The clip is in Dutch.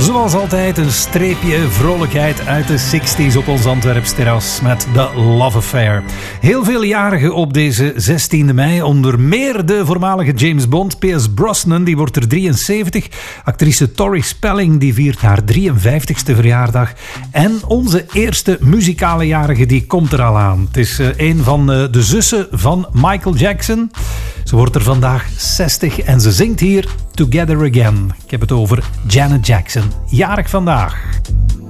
Zoals altijd een streepje vrolijkheid uit de 60s op ons Antwerps terras met The Love Affair. Heel veel jarigen op deze 16e mei. Onder meer de voormalige James Bond, Pierce Brosnan, die wordt er 73. Actrice Tori Spelling, die viert haar 53ste verjaardag. En onze eerste muzikale jarige, die komt er al aan. Het is een van de zussen van Michael Jackson. Ze wordt er vandaag 60 en ze zingt hier Together Again. Ik heb het over Janet Jackson. Jarig vandaag.